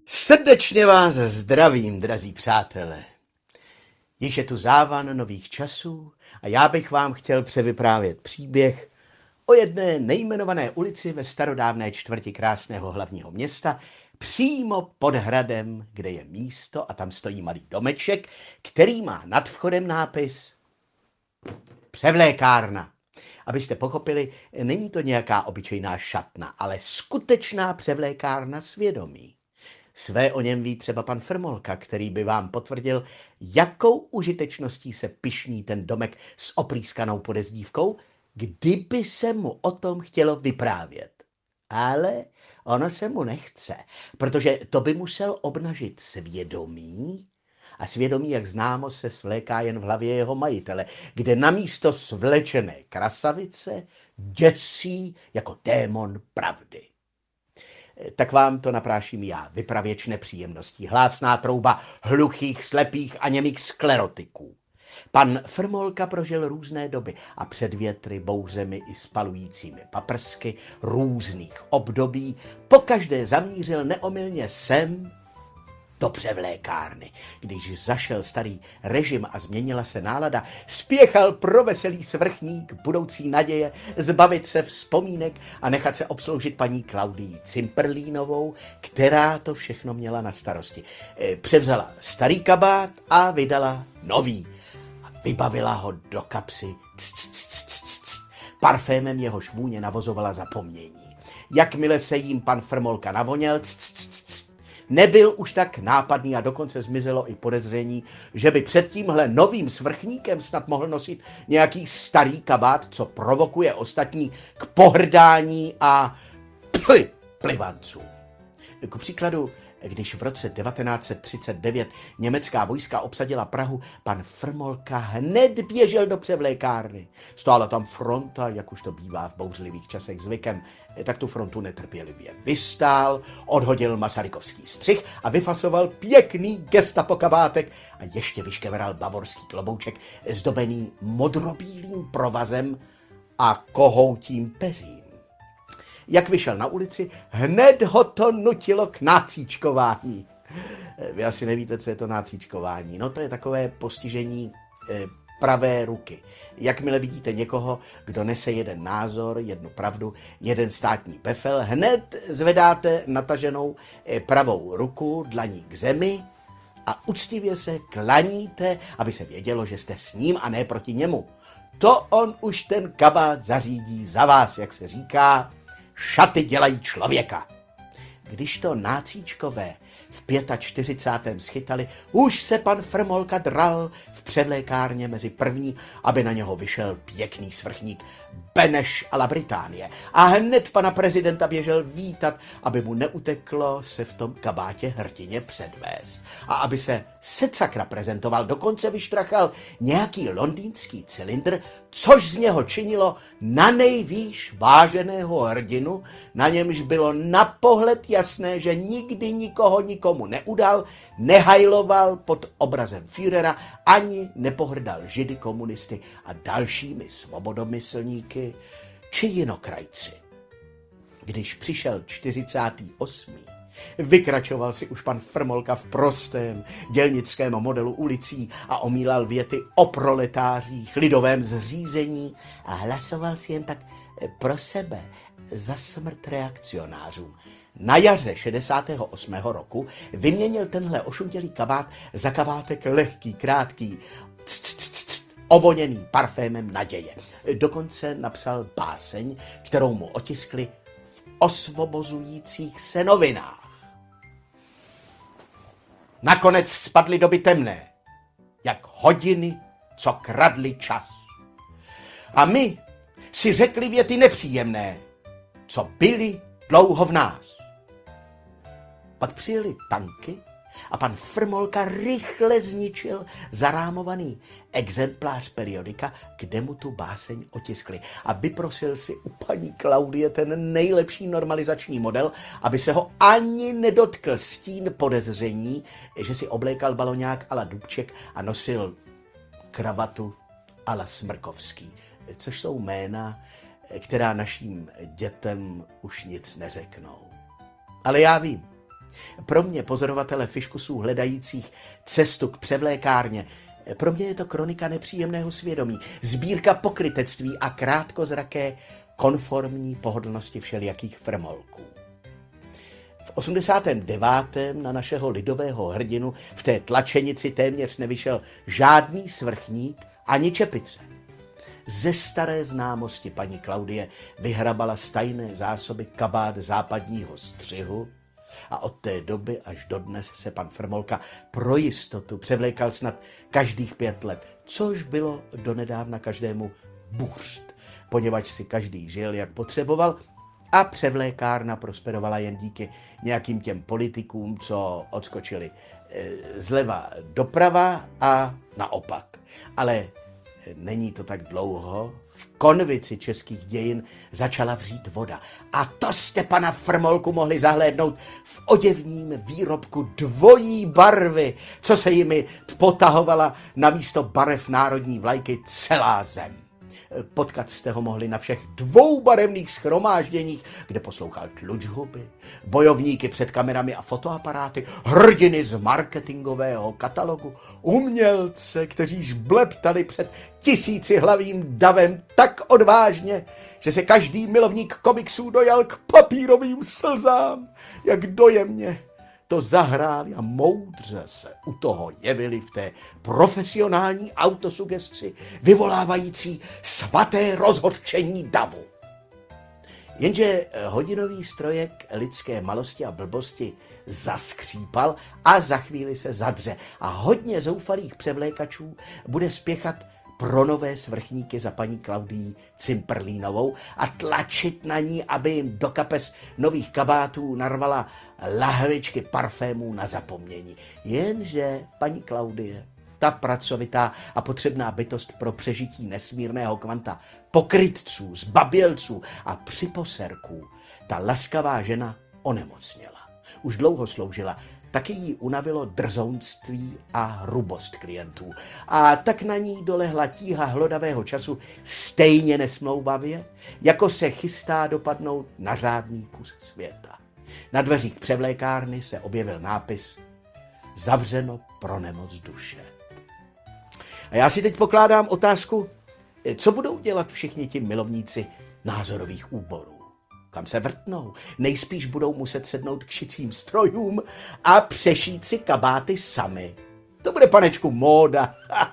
Srdečně vás zdravím, drazí přátelé. Již je tu závan nových časů a já bych vám chtěl převyprávět příběh o jedné nejmenované ulici ve starodávné čtvrti krásného hlavního města, přímo pod hradem, kde je místo a tam stojí malý domeček, který má nad vchodem nápis Převlékárna. Abyste pochopili, není to nějaká obyčejná šatna, ale skutečná převlékárna svědomí. Své o něm ví třeba pan Frmolka, který by vám potvrdil, jakou užitečností se pyšní ten domek s oprýskanou podezdívkou, kdyby se mu o tom chtělo vyprávět. Ale ono se mu nechce, protože to by musel obnažit svědomí, a svědomí, jak známo, se svléká jen v hlavě jeho majitele, kde namísto svlečené krasavice děsí jako démon pravdy. Tak vám to napráším já, vypravěč nepříjemností, hlásná trouba hluchých, slepých a němých sklerotiků. Pan Frmolka prožil různé doby a před větry, bouřemi i spalujícími paprsky různých období pokaždé zamířil neomylně sem do převlékárny. Když zašel starý režim a změnila se nálada, spěchal pro veselý svrchník budoucí naděje zbavit se vzpomínek a nechat se obsloužit paní Klaudií Cimperlínovou, která to všechno měla na starosti. Převzala starý kabát a vydala nový. A vybavila ho do kapsy parfémem, jehož vůně navozovala zapomnění. Jakmile se jim pan Frmolka navoněl, nebyl už tak nápadný a dokonce zmizelo i podezření, že by před tímhle novým svrchníkem snad mohl nosit nějaký starý kabát, co provokuje ostatní k pohrdání a plivancům. Ku příkladu, když v roce 1939 německá vojska obsadila Prahu, pan Frmolka hned běžel do převlékárny. Stála tam fronta, jak už to bývá v bouřlivých časech zvykem, tak tu frontu netrpělivě vystál, odhodil masarykovský střih a vyfasoval pěkný gestapo kabátek a ještě vyškeveral bavorský klobouček zdobený modrobílým provazem a kohoutím peřím. Jak vyšel na ulici, hned ho to nutilo k nácíčkování. Vy asi nevíte, co je to nácíčkování. No to je takové postižení pravé ruky. Jakmile vidíte někoho, kdo nese jeden názor, jednu pravdu, jeden státní befel, hned zvedáte nataženou pravou ruku dlaní k zemi a úctivě se klaníte, aby se vědělo, že jste s ním a ne proti němu. To on už ten kabát zařídí za vás, jak se říká, šaty dělají člověka. Když to nácíčkové v 45. schytali, už se pan Frmolka dral v převlékárně mezi první, aby na něho vyšel pěkný svrchník Beneš a la Británie. A hned pana prezidenta běžel vítat, aby mu neuteklo se v tom kabátě hrdině předvést. A aby se secakra prezentoval, dokonce vyštrachal nějaký londýnský cylindr, což z něho činilo na nejvýš váženého hrdinu, na němž bylo na pohled jasné, že nikdy nikomu neudal, nehajloval pod obrazem Führera, ani nepohrdal židy, komunisty a dalšími svobodomyslníky či jinokrajci. Když přišel 48. vykračoval si už pan Frmolka v prostém dělnickém modelu ulicí a omílal věty o proletářích, lidovém zřízení a hlasoval si jen tak pro sebe za smrt reakcionářům. Na jaře 68. roku vyměnil tenhle ošuntělý kabát za kabátek lehký, krátký, ovoněný parfémem naděje. Dokonce napsal báseň, kterou mu otiskli v osvobozujících se novinách. Nakonec spadly doby temné, jak hodiny, co kradly čas. A my si řekli věty nepříjemné, co byly dlouho v nás. Pak přijeli tanky a pan Frmolka rychle zničil zarámovaný exemplář periodika, kde mu tu báseň otiskli a vyprosil si u paní Klaudie ten nejlepší normalizační model, aby se ho ani nedotkl stín podezření, že si oblékal baloňák a la Dubček a nosil kravatu a la Smrkovský, což jsou jména, která našim dětem už nic neřeknou. Ale já vím, Pro mě, pozorovatele fiškusů hledajících cestu k převlékárně, pro mě je to kronika nepříjemného svědomí, sbírka pokrytectví a krátkozraké konformní pohodlnosti všelijakých frmolků. V 89. na našeho lidového hrdinu v té tlačenici téměř nevyšel žádný svrchník ani čepice. Ze staré známosti paní Klaudie vyhrabala z tajné zásoby kabát západního střihu a od té doby až dodnes se pan Frmolka pro jistotu převlékal snad každých 5 let, což bylo donedávna každému buřt, poněvadž si každý žil, jak potřeboval, a převlékárna prosperovala jen díky nějakým těm politikům, co odskočili zleva doprava a naopak. Ale není to tak dlouho, v konvici českých dějin začala vřít voda. A to jste pana Frmolku mohli zahlédnout v oděvním výrobku dvojí barvy, co se jimi potahovala na místo barev národní vlajky celá zem. Potkat jste ho mohli na všech 2 barevných shromážděních, kde poslouchal tlučhuby, bojovníky před kamerami a fotoaparáty, hrdiny z marketingového katalogu, umělce, kteří žbleptali před 1000hlavým davem tak odvážně, že se každý milovník komiksů dojal k papírovým slzám, jak dojemně to zahráli a moudře se u toho jevili v té profesionální autosugesci, vyvolávající svaté rozhořčení davu. Jenže hodinový strojek lidské malosti a blbosti zaskřípal a za chvíli se zadře a hodně zoufalých převlékačů bude spěchat pro nové svrchníky za paní Klaudií Cimprlínovou a tlačit na ní, aby jim do kapes nových kabátů narvala lahvičky parfémů na zapomnění. Jenže paní Klaudie, ta pracovitá a potřebná bytost pro přežití nesmírného kvanta pokrytců, zbabělců a připoserků, ta laskavá žena onemocněla. Už dlouho sloužila, taky jí unavilo drzounství a hrubost klientů. A tak na ní dolehla tíha hlodavého času stejně nesmlouvavě, jako se chystá dopadnout na řádný kus světa. Na dveřích převlékárny se objevil nápis Zavřeno pro nemoc duše. A já si teď pokládám otázku, co budou dělat všichni ti milovníci názorových úborů. Kam se vrtnou? Nejspíš budou muset sednout k šicím strojům a přešít si kabáty sami. To bude, panečku, móda.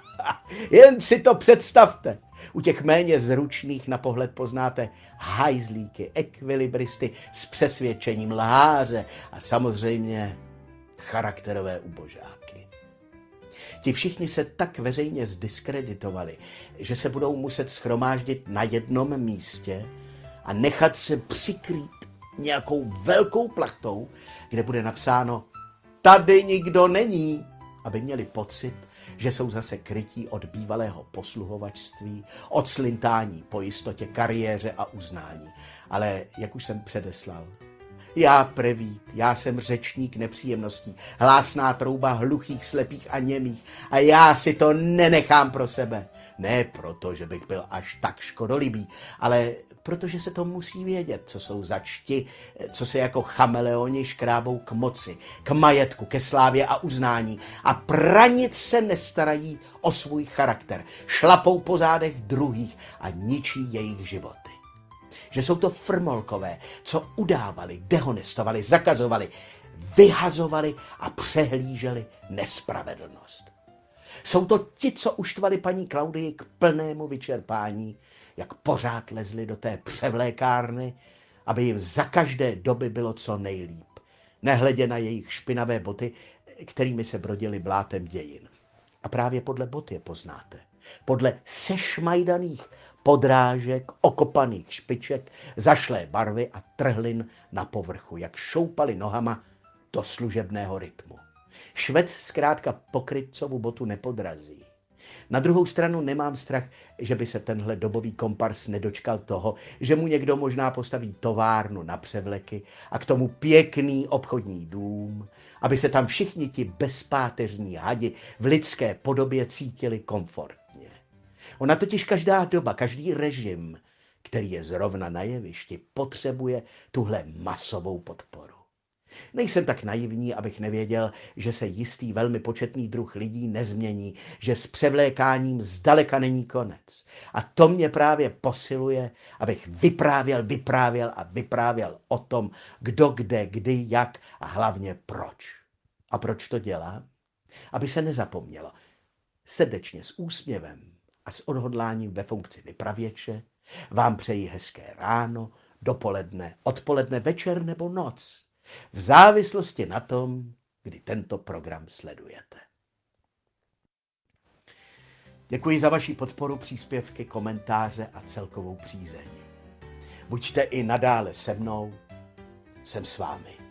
Jen si to představte. U těch méně zručných na pohled poznáte hajzlíky, ekvilibristy s přesvědčením, lháře a samozřejmě charakterové ubožáky. Ti všichni se tak veřejně zdiskreditovali, že se budou muset shromáždit na jednom místě a nechat se přikrýt nějakou velkou plachtou, kde bude napsáno Tady nikdo není, aby měli pocit, že jsou zase krytí od bývalého posluhovačství, od slintání po jistotě, kariéře a uznání. Ale jak už jsem předeslal, já prevít, já jsem řečník nepříjemností, hlásná trouba hluchých, slepých a němých a já si to nenechám pro sebe. Ne proto, že bych byl až tak škodolibý, ale protože se to musí vědět, co jsou za čti, co se jako chameleoni škrábou k moci, k majetku, ke slávě a uznání a pranic se nestarají o svůj charakter, šlapou po zádech druhých a ničí jejich životy. Že jsou to frmolkové, co udávali, dehonestovali, zakazovali, vyhazovali a přehlíželi nespravedlnost. Jsou to ti, co uštvali paní Klaudii k plnému vyčerpání, jak pořád lezli do té převlékárny, aby jim za každé doby bylo co nejlíp, nehledě na jejich špinavé boty, kterými se brodili blátem dějin. A právě podle bot je poznáte. Podle sešmajdaných podrážek, okopaných špiček, zašlé barvy a trhlin na povrchu, jak šoupali nohama do služebného rytmu. Švec zkrátka pokrytcovu botu nepodrazí. Na druhou stranu nemám strach, že by se tenhle dobový kompars nedočkal toho, že mu někdo možná postaví továrnu na převleky a k tomu pěkný obchodní dům, aby se tam všichni ti bezpáteřní hadi v lidské podobě cítili komfortně. Ona totiž každá doba, každý režim, který je zrovna na jevišti, potřebuje tuhle masovou podporu. Nejsem tak naivní, abych nevěděl, že se jistý velmi početný druh lidí nezmění, že s převlékáním zdaleka není konec. A to mě právě posiluje, abych vyprávěl o tom, kdo, kde, kdy, jak a hlavně proč. A proč to dělám? Aby se nezapomnělo. Srdečně s úsměvem a s odhodláním ve funkci vypravěče vám přeji hezké ráno, dopoledne, odpoledne, večer nebo noc. V závislosti na tom, kdy tento program sledujete. Děkuji za vaši podporu, příspěvky, komentáře a celkovou přízeň. Buďte i nadále se mnou, jsem s vámi.